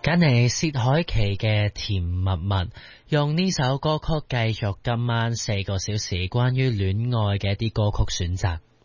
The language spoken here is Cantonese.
揀嚟薛凱琪嘅甜蜜蜜，用呢首歌曲繼續今晚4個小時關於戀愛嘅一啲歌曲選擇。